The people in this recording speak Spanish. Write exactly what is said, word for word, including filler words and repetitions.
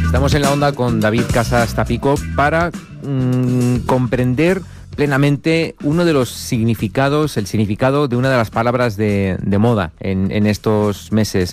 Estamos en la onda con David Casas Tapico para mmm, comprender plenamente uno de los significados, el significado de una de las palabras de, de moda en, en estos meses.